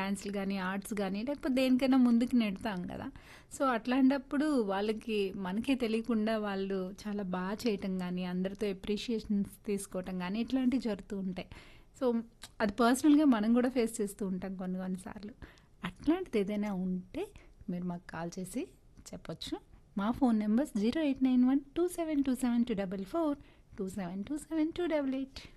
డాన్స్‌లు గానీ, ఆర్ట్స్ గానీ లేకపోతే దేనికైనా ముందుకు నెడతాం గదా! సో, అట్లాంటప్పుడు వాళ్ళకి మనకే తెలియకుండా వాళ్ళు చాలా చేయటం గానీ, అందరితో అప్రిషియేషన్స్ తీసుకోవటం గానీ ఇట్లాంటివి జరుగుతూ ఉంటాయి. సో, అది పర్సనల్‌గా మనం గూడా ఫేస్ చేస్తూ ఉంటాం కొన్ని కొన్ని సార్లు. అట్లాంటిదేదైనా ఉంటే మీరు మాకు కాల్ చేసి చెప్పొచ్చు. మా ఫోన్ నంబర్స్ 0891 2727 244 2727 288.